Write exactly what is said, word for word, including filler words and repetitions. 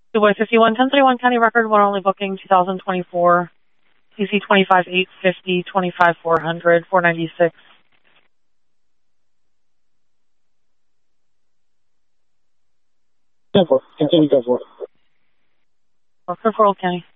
Two Boy fifty-one, ten thirty-one County Record, one only booking, two thousand twenty-four, C C twenty-five eight fifty, twenty-five four hundred, four ninety-six. Go for it. Continue, go for it. Or Fifth World County.